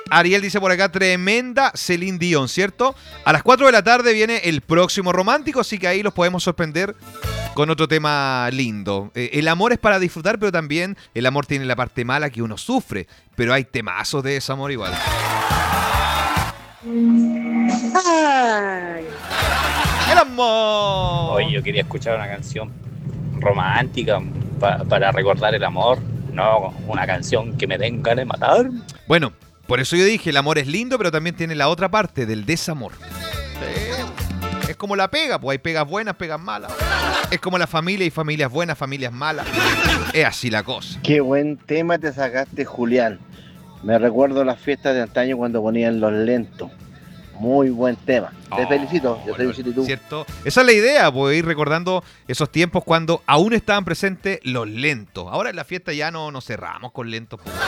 Ariel dice por acá, tremenda Celine Dion, ¿cierto? A las 4 de la tarde viene el próximo romántico, así que ahí los podemos sorprender con otro tema lindo. El amor es para disfrutar, pero también el amor tiene la parte mala que uno sufre. Pero hay temazos de desamor igual. Ay. ¡El amor! Oye, yo quería escuchar una canción romántica para recordar el amor, no una canción que me den ganas de matar. Bueno, por eso yo dije, el amor es lindo, pero también tiene la otra parte del desamor. Es como la pega, pues hay pegas buenas, pegas malas. Es como la familia, hay familias buenas, familias malas. Es así la cosa. Qué buen tema te sacaste, Julián. Me recuerdo las fiestas de antaño cuando ponían los lentos. Muy buen tema. Te felicito, yo te felicito y tú. ¿Cierto? Esa es la idea, pues ir recordando esos tiempos cuando aún estaban presentes los lentos. Ahora en la fiesta ya no cerramos con lentos. Pues.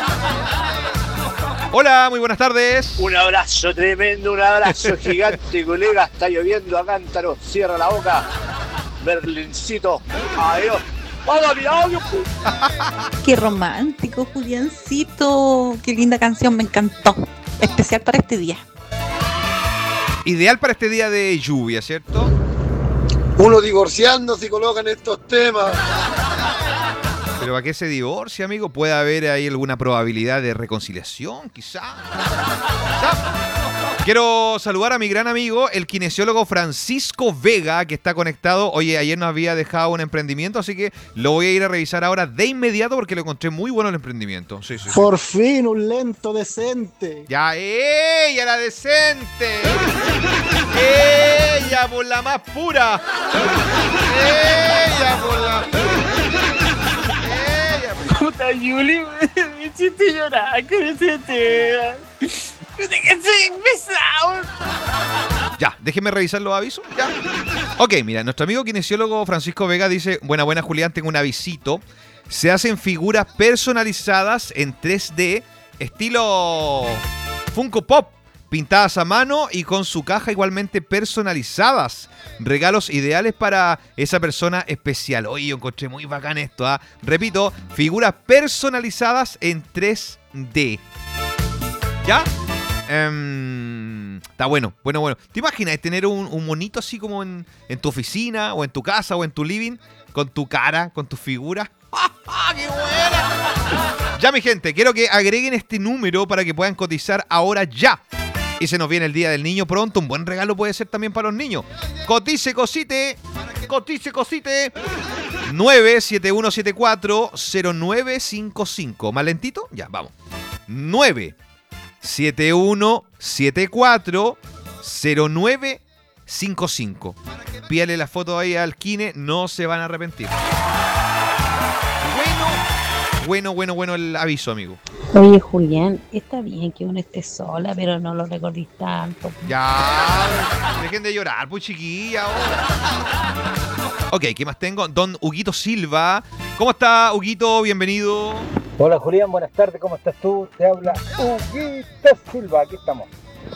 Hola, muy buenas tardes. Un abrazo tremendo, un abrazo gigante, colega. Está lloviendo a cántaro. Cierra la boca. Berlincito. Adiós. ¡Hola, mi audio! Qué romántico, Juliancito. Qué linda canción, me encantó. Especial para este día. Ideal para este día de lluvia, ¿cierto? Uno divorciando si colocan estos temas. Pero ¿para qué se divorcia, amigo? ¿Puede haber ahí alguna probabilidad de reconciliación, quizá? Quiero saludar a mi gran amigo, el kinesiólogo Francisco Vega, que está conectado. Oye, ayer nos había dejado un emprendimiento, así que lo voy a ir a revisar ahora de inmediato porque lo encontré muy bueno el emprendimiento. Sí. Por fin, un lento decente. Ya, ella la decente. Ella por la más pura. Ella por la... Puta Yuli, me hiciste llorar con ese tema. Que soy pesado. Ya, déjeme revisar los avisos. Ya. Ok, mira, nuestro amigo kinesiólogo Francisco Vega dice: buena Julián, tengo un avisito. Se hacen figuras personalizadas en 3D, estilo Funko Pop, pintadas a mano y con su caja igualmente personalizadas. Regalos ideales para esa persona especial. Oye, yo encontré muy bacán esto, ¿ah? Repito, figuras personalizadas en 3D. ¿Ya? Está bueno. ¿Te imaginas tener un monito así como en tu oficina o en tu casa o en tu living con tu cara, con tu figura? ¡Qué buena! Ya, mi gente, quiero que agreguen este número para que puedan cotizar ahora ya. Y se nos viene el Día del Niño pronto. Un buen regalo puede ser también para los niños. Cotice, cosite. 971740955. ¿Más lentito? Ya, vamos. 971740955. Pídale la foto ahí al Kine, no se van a arrepentir. Bueno el aviso, amigo. Oye, Julián, está bien que uno esté sola, pero no lo recordís tanto. Ya, dejen de llorar, pues chiquilla. Ahora. Ok, ¿qué más tengo? Don Huguito Silva. ¿Cómo está, Huguito? Bienvenido. Hola, Julián, buenas tardes, ¿cómo estás tú? Te habla Huguito Silva, aquí estamos.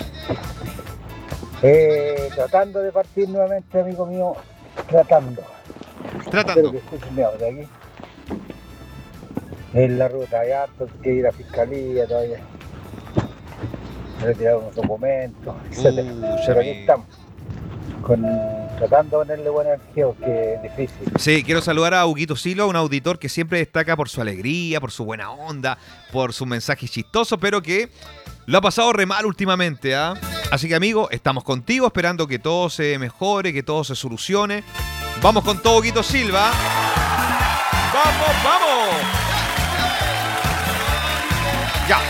Tratando de partir nuevamente, amigo mío, tratando. Espero que escuchen mi audio aquí. En la ruta hay harto que ir a fiscalía todavía. Retirar unos documentos, etc. Pero aquí estamos. Tratando de ponerle buena energía porque es difícil. Sí, quiero saludar a Huguito Silva, un auditor que siempre destaca por su alegría, por su buena onda, por su mensaje chistoso, pero que lo ha pasado re mal últimamente, ¿ah? Así que, amigo, estamos contigo esperando que todo se mejore, que todo se solucione. Vamos con todo, Huguito Silva. ¡Vamos! Ya.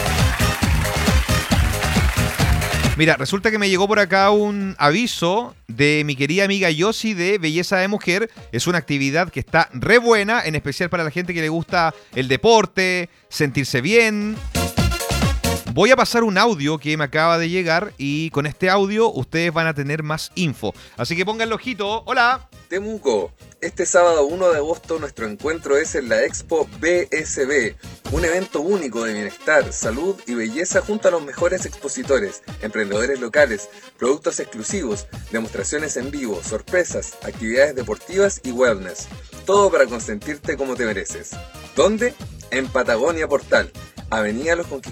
Mira, resulta que me llegó por acá un aviso de mi querida amiga Yossi de Belleza de Mujer. Es una actividad que está re buena, en especial para la gente que le gusta el deporte, sentirse bien. Voy a pasar un audio que me acaba de llegar y con este audio ustedes van a tener más info. Así que pónganle ojito. ¡Hola! Temuco, este sábado 1 de agosto nuestro encuentro es en la Expo BSB, un evento único de bienestar, salud y belleza junto a los mejores expositores, emprendedores locales, productos exclusivos, demostraciones en vivo, sorpresas, actividades deportivas y wellness. Todo para consentirte como te mereces. ¿Dónde? En Patagonia Portal, Avenida Los Conquistadores